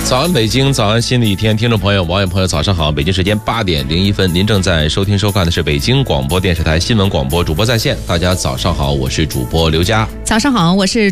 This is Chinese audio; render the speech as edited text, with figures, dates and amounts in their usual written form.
早安北京，早安新的一天，听众朋友、网友朋友，早上好！北京时间8点01分，您正在收听收看的是北京广播电视台新闻广播主播在线。大家早上好，我是主播刘佳。 早上好，我是